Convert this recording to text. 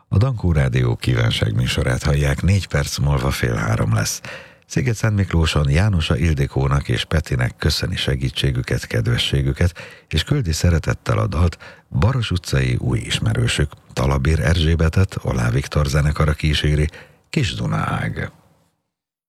A Dankó Rádió kívánság műsorát hallják, 4 perc múlva 2:30 lesz. Sziget-Szent Miklóson Jánosa Ildikónak és Petinek köszöni segítségüket, kedvességüket, és küldi szeretettel a dalt Baros utcai új ismerősük, Talabér Erzsébetet Olá Viktor zenekara kíséri, Kis Dunaág.